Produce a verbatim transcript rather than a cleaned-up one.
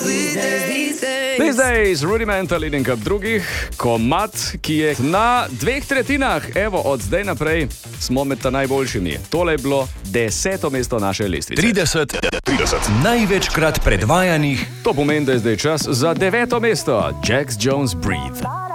These days, Rudimental in enkrat drugih, komad, ki je na dveh tretjinah, evo, od zdaj naprej smo med ta najboljšimi. Tole je bilo deseto mesto naše lestvice. trideset, trideset največkrat predvajanih. To pomeni, da je zdaj čas za deveto mesto. Jax Jones Breathe.